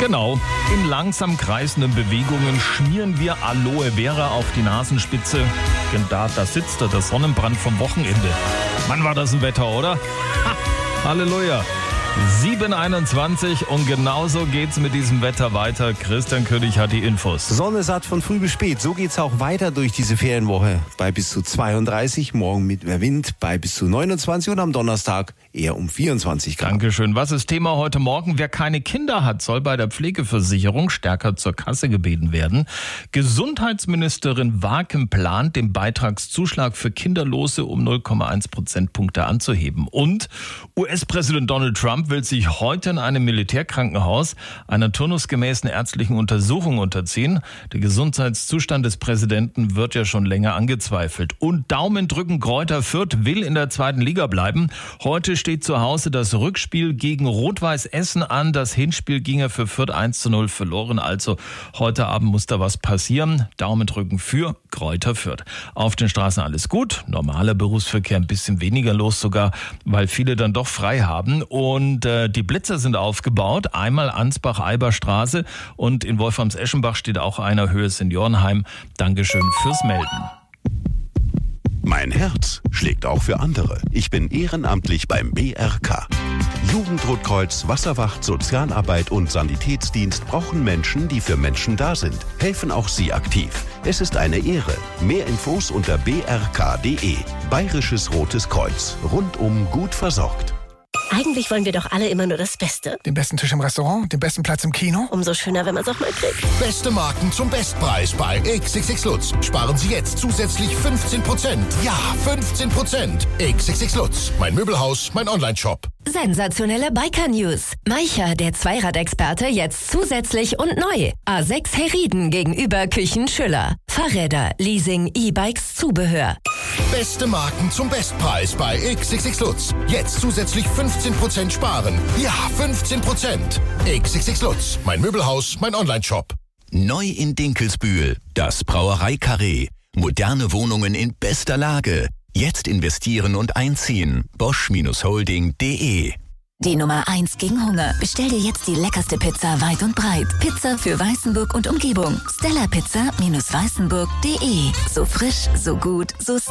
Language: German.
Genau, in langsam kreisenden Bewegungen schmieren wir Aloe Vera auf die Nasenspitze. Denn da sitzt der Sonnenbrand vom Wochenende. Mann, war das ein Wetter, oder? Ha, Halleluja. 7:21 und genauso geht's mit diesem Wetter weiter. Christian König hat die Infos. Sonne satt von früh bis spät. So geht's auch weiter durch diese Ferienwoche. Bei bis zu 32, morgen mit mehr Wind, bei bis zu 29 und am Donnerstag eher um 24 Grad. Dankeschön. Was ist Thema heute Morgen? Wer keine Kinder hat, soll bei der Pflegeversicherung stärker zur Kasse gebeten werden. Gesundheitsministerin Waken plant, den Beitragszuschlag für Kinderlose um 0,1 Prozentpunkte anzuheben. Und US-Präsident Donald Trump will sich heute in einem Militärkrankenhaus einer turnusgemäßen ärztlichen Untersuchung unterziehen. Der Gesundheitszustand des Präsidenten wird ja schon länger angezweifelt. Und Daumen drücken, Greuther Fürth will in der 2. Liga bleiben. Heute steht zu Hause das Rückspiel gegen Rot-Weiß Essen an. Das Hinspiel ging ja für Fürth 1:0 verloren. Also heute Abend muss da was passieren. Daumen drücken für Greuther Fürth. Auf den Straßen alles gut. Normaler Berufsverkehr ein bisschen weniger los sogar, weil viele dann doch frei haben. Und die Blitzer sind aufgebaut. Einmal Ansbach-Eiber-Straße und in Wolframs-Eschenbach steht auch einer, Höhe Seniorenheim. Dankeschön fürs Melden. Mein Herz schlägt auch für andere. Ich bin ehrenamtlich beim BRK. Jugendrotkreuz, Wasserwacht, Sozialarbeit und Sanitätsdienst brauchen Menschen, die für Menschen da sind. Helfen auch Sie aktiv. Es ist eine Ehre. Mehr Infos unter brk.de. Bayerisches Rotes Kreuz. Rundum gut versorgt. Eigentlich wollen wir doch alle immer nur das Beste. Den besten Tisch im Restaurant, den besten Platz im Kino. Umso schöner, wenn man es auch mal kriegt. Beste Marken zum Bestpreis bei XXX Lutz. Sparen Sie jetzt zusätzlich 15%. Ja, 15%. XXX Lutz. Mein Möbelhaus, mein Onlineshop. Sensationelle Biker-News. Maicher, der Zweiradexperte, jetzt zusätzlich und neu. A6 Herrieden gegenüber Küchen Schüller. Fahrräder, Leasing, E-Bikes, Zubehör. Beste Marken zum Bestpreis bei XXX Lutz. Jetzt zusätzlich 15% sparen. Ja, 15%. XXX Lutz. Mein Möbelhaus, mein Onlineshop. Neu in Dinkelsbühl. Das Brauerei-Carré. Moderne Wohnungen in bester Lage. Jetzt investieren und einziehen. Bosch-Holding.de. Die Nummer 1 gegen Hunger. Bestell dir jetzt die leckerste Pizza weit und breit. Pizza für Weißenburg und Umgebung. Stellapizza-weißenburg.de. So frisch, so gut, so